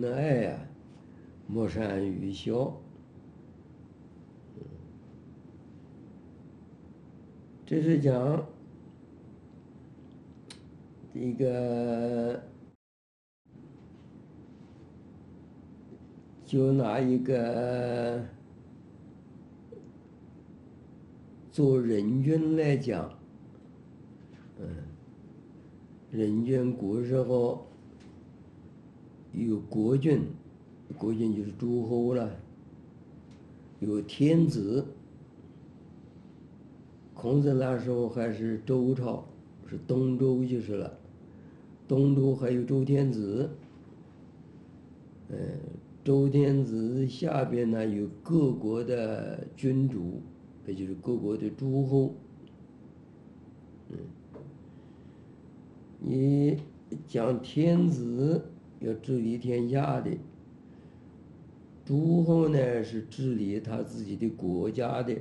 能爱呀，莫善于孝。这是讲一个，就拿一个做人君来讲，人君古时候有国君，国君就是诸侯了，有天子。孔子那时候还是周朝，是东周就是了。东周还有周天子，周天子下边呢有各国的君主，也就是各国的诸侯。你讲天子要治理天下的，诸侯呢是治理他自己的国家的。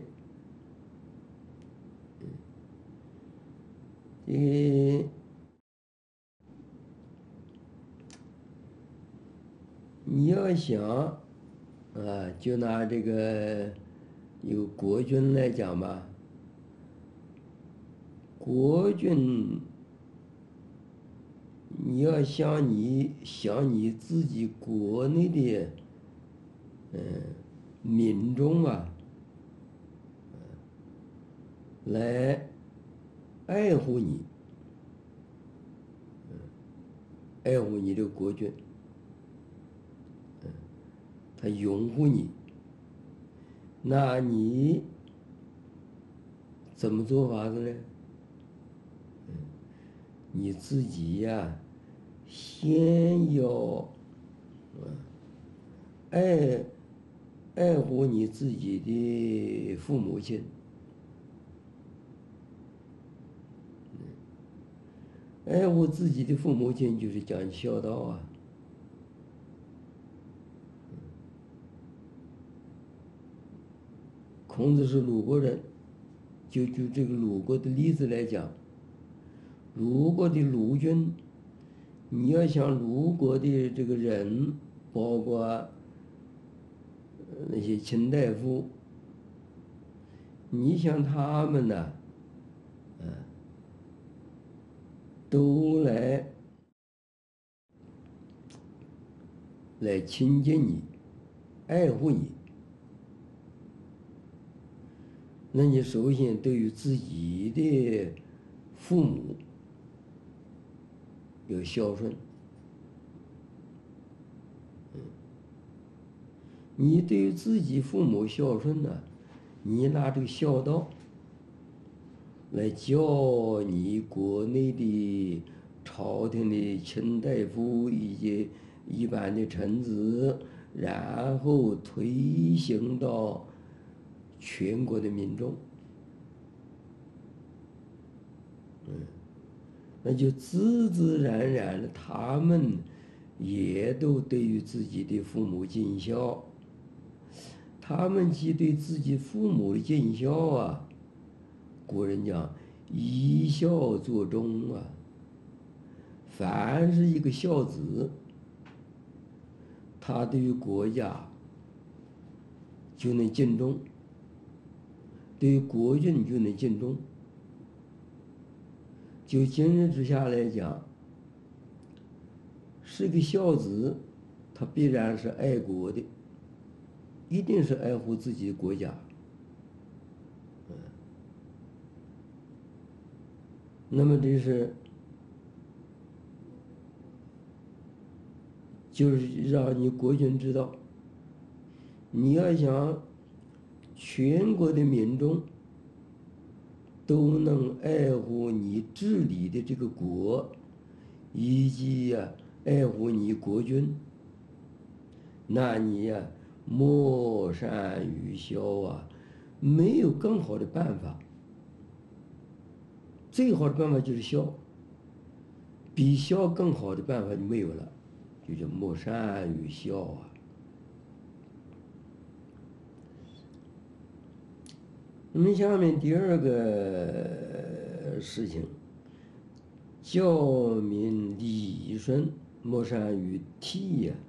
你要想就拿这个有国君来讲吧，国君你要想你自己国内的民众来爱护你，爱护你的国君，他拥护你，那你怎么做法子呢？你自己呀，先要爱护你自己的父母亲。爱护自己的父母亲就是讲孝道啊。孔子是鲁国人，就这个鲁国的例子来讲，鲁国的鲁君，你要想鲁国的这个人，包括那些卿大夫，你想他们呢，都来亲近你，爱护你，那你首先对于自己的父母要孝顺。你对于自己父母孝顺呢，你拿这个孝道来教你国内的朝廷的卿大夫以及一般的臣子，然后推行到全国的民众，那就自自然然的，他们也都对于自己的父母尽孝。他们既对自己父母的尽孝古人讲依孝作忠凡是一个孝子，他对于国家就能尽忠，对于国君就能尽忠。就今日之下来讲，是个孝子，他必然是爱国的，一定是爱护自己的国家。那么这是就是让你国君知道，你要想全国的民众都能爱护你治理的这个国，以及爱护你国君，那你莫善于孝没有更好的办法。最好的办法就是孝，比孝更好的办法就没有了，就叫莫善于孝那么下面第二个事情，教民礼顺，莫善于悌